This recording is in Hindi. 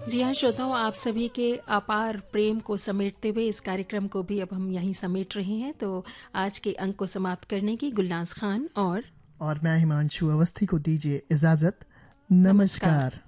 जी हाँ श्रोताओं, आप सभी के अपार प्रेम को समेटते हुए इस कार्यक्रम को भी अब हम यहीं समेट रहे हैं। तो आज के अंक को समाप्त करने की गुलनाज खान और मैं हिमांशु अवस्थी को दीजिए इजाजत। नमस्कार। नमस्कार।